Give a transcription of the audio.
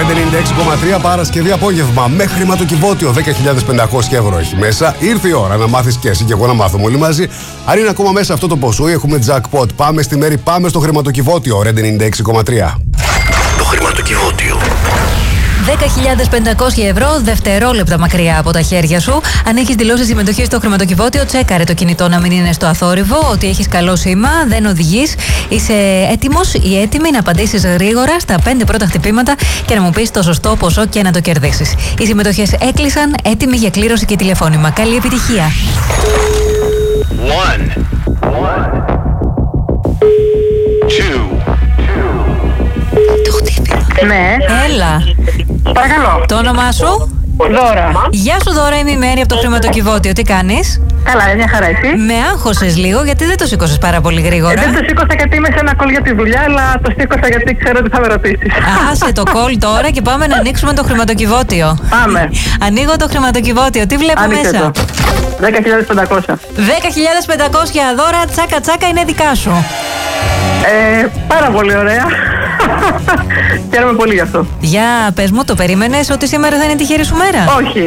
Red 96,3 Παρασκευή απόγευμα με χρηματοκιβώτιο 10.500 ευρώ έχει μέσα. Ήρθε η ώρα να μάθεις και εσύ και εγώ να μάθουμε όλοι μαζί. Αν είναι ακόμα μέσα αυτό το ποσό, έχουμε jackpot. Πάμε στη μέρη, πάμε στο χρηματοκιβώτιο. Red 96,3. Το χρηματοκιβώτιο. 10.500 ευρώ, δευτερόλεπτα μακριά από τα χέρια σου. Αν έχεις δηλώσει συμμετοχή στο χρηματοκιβώτιο, τσέκαρε το κινητό να μην είναι στο αθόρυβο, ότι έχεις καλό σήμα, δεν οδηγείς. Είσαι έτοιμος ή έτοιμη να απαντήσεις γρήγορα στα 5 πρώτα χτυπήματα και να μου πεις το σωστό ποσό και να το κερδίσεις. Οι συμμετοχές έκλεισαν, έτοιμοι για κλήρωση και τηλεφώνημα. Καλή επιτυχία. 1, 2. Το χτύπημα. Ναι. Έλα. Παρακαλώ. Το όνομά σου? Δώρα. Γεια σου Δώρα, είμαι η Μέρη από το χρηματοκιβώτιο. Τι κάνεις? Καλά, μια χαρά εσύ. Με άγχωσες λίγο, γιατί δεν το σήκωσες πάρα πολύ γρήγορα. Δεν το σήκωσα γιατί είμαι σε ένα call για τη δουλειά, αλλά το σήκωσα γιατί ξέρω ότι θα με ρωτήσεις. Άσε το call τώρα και πάμε να ανοίξουμε το χρηματοκιβώτιο. Πάμε. Ανοίγω το χρηματοκιβώτιο. Τι βλέπω Άνοιξε μέσα? το. 10.500. 10.500 Δώρα, τσάκα τσάκα είναι δικά σου. Πάρα πολύ ωραία. Χαίρομαι πολύ γι' αυτό. Για πες μου, το περίμενες ότι σήμερα θα είναι τυχερή σου μέρα? Όχι.